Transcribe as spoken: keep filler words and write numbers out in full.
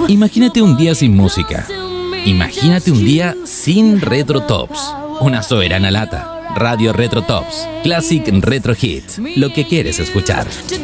Imagínate un día sin música. Imagínate un día sin Retro Tops. Una soberana lata. Radio Retro Tops. Classic Retro Hit. Lo que quieres escuchar.